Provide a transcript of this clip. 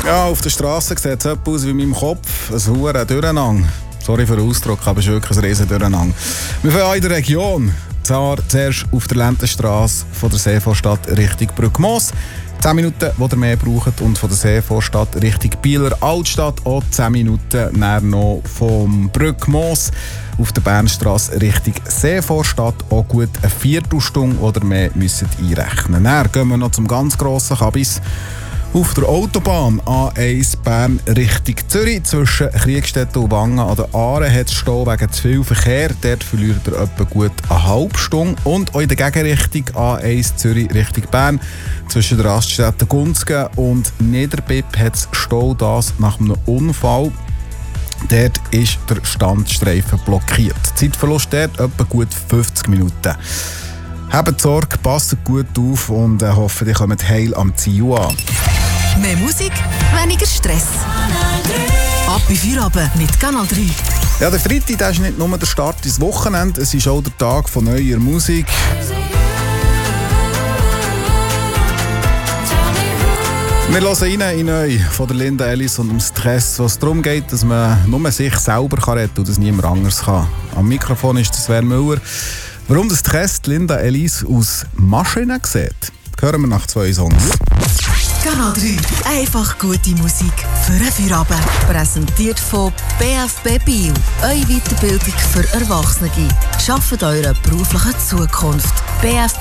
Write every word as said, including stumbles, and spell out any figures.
Ja, auf der Straße sieht es aus wie in meinem Kopf. Ein verdammtes Durcheinander. Sorry für den Ausdruck, aber es ist wirklich ein riesen Durcheinander. Wir fahren in der Region. Zwar zuerst auf der Lendenstrasse von der Seevorstadt Richtung Brückmoos. zehn Minuten, die ihr mehr braucht. Und von der Seevorstadt Richtung Bieler Altstadt auch zehn Minuten. Dann noch vom Brückmoos auf der Bernstrasse Richtung Seevorstadt auch gut eine Viertelstunde oder mehr müssen einrechnen. Dann gehen wir noch zum ganz grossen Kabis. Auf der Autobahn A eins Bern Richtung Zürich zwischen Kriegstetten und Wangen an der Aare hat es Stau wegen zu viel Verkehr. Dort verliert er etwa gut eine halbe Stunde. Und auch in der Gegenrichtung A eins Zürich Richtung Bern zwischen der Raststätte Gunzgen und Niederbipp hat es Stau, das nach einem Unfall. Dort ist der Standstreifen blockiert. Zeitverlust dort etwa gut fünfzig Minuten. Habt Sorge, passt gut auf und äh, hoffe, ihr kommt heil am Ziel an. Mehr Musik, weniger Stress. Ab in Feierabend mit Kanal drei. Ja, der Freitag das ist nicht nur der Start ins Wochenende, es ist auch der Tag von neuer Musik. Wir hören rein in neu von der Linda Ellis und dem Stress, was darum geht, dass man nur sich selber kann retten und das niemand anderes kann. Am Mikrofon ist Sven Müller. Warum das Stress Linda Ellis aus Maschinen sieht, hören wir nach zwei Songs. Kanal drei. Einfach gute Musik für einen Feierabend. Präsentiert von B F B Bio. Eure Weiterbildung für Erwachsene. Schafft eure berufliche Zukunft. B F